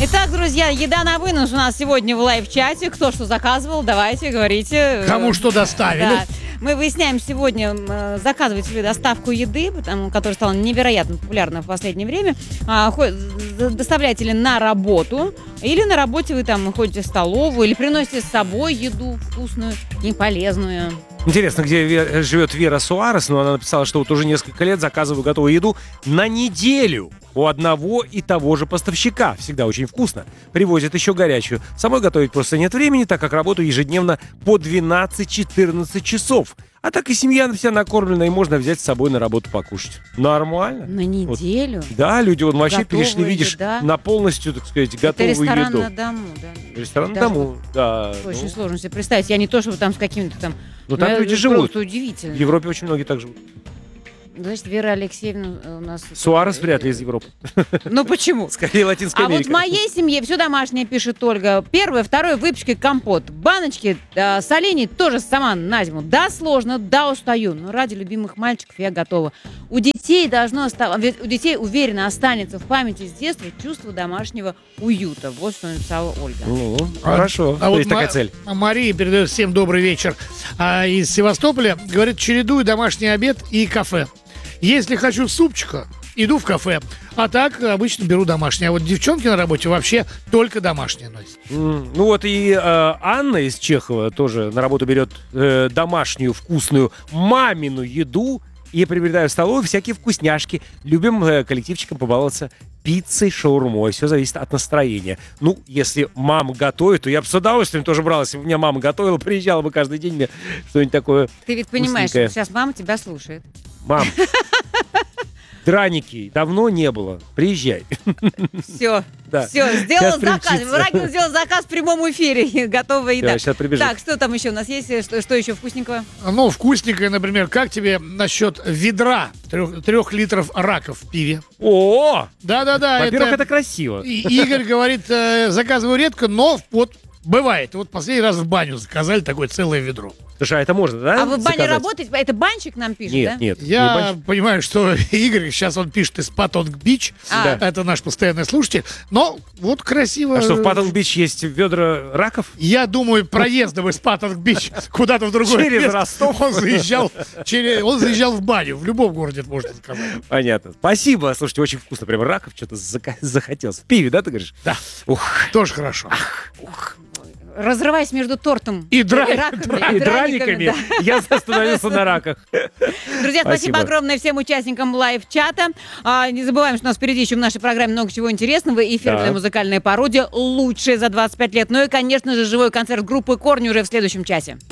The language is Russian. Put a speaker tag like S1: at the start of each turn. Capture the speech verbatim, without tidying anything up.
S1: Итак, друзья, еда на вынос у нас сегодня в лайв-чате. Кто что заказывал, давайте, говорите.
S2: Кому что доставили.
S1: Да. Мы выясняем сегодня, заказываете ли доставку еды, потому, которая стала невероятно популярна в последнее время. Доставляете ли на работу, или на работе вы там ходите в столовую, или приносите с собой еду вкусную и полезную.
S3: Интересно, где живет Вера Суарес, но она написала, что вот уже несколько лет заказываю готовую еду на неделю у одного и того же поставщика. Всегда очень вкусно. Привозят еще горячую. Самой готовить просто нет времени, так как работаю ежедневно по двенадцать-четырнадцать часов. А так и семья вся накормлена, и можно взять с собой на работу покушать. Нормально.
S1: На неделю?
S3: Вот. Да, люди вот вообще
S1: Готовая
S3: перешли, видишь,
S1: еда.
S3: на полностью, так сказать, готовую еду.
S1: Это ресторан на дому, да?
S3: Ресторан на
S1: Даже
S3: дому, да.
S1: Очень
S3: ну.
S1: сложно себе представить. Я не то, чтобы там с какими-то там...
S3: Ну, там
S1: это
S3: люди живут.
S1: Просто удивительно.
S3: В Европе очень многие так живут.
S1: Значит, Вера Алексеевна у нас...
S3: Суарес вряд ли из Европы.
S1: Ну почему?
S3: Скорее Латинская
S1: А
S3: Америка.
S1: вот в моей семье все домашнее, пишет Ольга. Первое, второе, выпечка, компот. Баночки, э, солений тоже сама на зиму. Да, сложно, да, устаю. Но ради любимых мальчиков я готова. У детей должно оставаться... У детей, уверенно, останется в памяти с детства чувство домашнего уюта. Вот что написала Ольга.
S3: Ну, хорошо.
S2: А вот
S3: есть такая
S2: Ма-
S3: цель.
S2: Мария передает всем добрый вечер. А из Севастополя говорит, чередую домашний обед и кафе. Если хочу супчика, иду в кафе. А так обычно беру домашнее. А вот девчонки на работе вообще только домашнее носят.
S3: Mm, ну вот и э, Анна из Чехова тоже на работу берет э, домашнюю вкусную мамину еду и приобретаю в столовую всякие вкусняшки. Любим э, коллективчиком побаловаться пиццей, шаурмой. Все зависит от настроения. Ну, если мама готовит, то я бы с удовольствием тоже брал. Если бы у меня мама готовила, приезжала бы каждый день мне что-нибудь такое.
S1: Ты ведь понимаешь,
S3: вкусненькое.
S1: что сейчас мама тебя слушает.
S3: Мам, драники давно не было. Приезжай.
S1: Все,
S3: Да.
S1: все, сделал
S3: Сейчас
S1: заказ.
S3: примчится.
S1: Врагин сделал заказ в прямом эфире. Готовая еда.
S3: Всё, сейчас прибежит.
S1: Так, что там еще у нас есть? Что, что еще вкусненького?
S2: Ну, вкусненькое, например, как тебе насчет ведра трех, трех литров раков в пиве?
S3: О!
S2: Да-да-да.
S3: Во-первых, это красиво.
S2: И Игорь говорит, э, заказываю редко, но вот бывает. Вот последний раз в баню заказали такое целое ведро.
S3: Слушай, а это можно, да?
S1: А вы в бане
S3: заказать?
S1: работаете? Это банщик нам пишет,
S3: Нет,
S1: да?
S3: нет. не
S2: Я
S3: банщик.
S2: понимаю, что Игорь, сейчас он пишет из Паттонг-Бич.
S1: А.
S2: Это наш постоянный слушатель. Но вот красиво.
S3: А что, в Паттонг-Бич есть ведра раков?
S2: Я думаю, проездом из Паттонг-Бич куда-то в другое
S3: Через
S2: место,
S3: Ростов.
S2: Он заезжал, через, он заезжал в баню. В любом городе это можно сказать.
S3: Понятно. Спасибо. Слушайте, очень вкусно. Прям раков что-то зака- захотелось. В пиве, да, ты говоришь?
S2: Да.
S3: Ух.
S2: Тоже хорошо.
S3: Ух.
S1: Разрываясь между тортом
S2: И дра-
S1: раками,
S3: И драниками
S1: да.
S3: я остановился на раках.
S1: Друзья, спасибо.
S3: Спасибо.
S1: огромное всем участникам лайв-чата. А, не забываем, что у нас впереди еще в нашей программе много чего интересного. Эфирная
S3: Да.
S1: музыкальная пародия лучшая за двадцать пять лет. Ну и, конечно же, живой концерт группы «Корни» уже в следующем часе.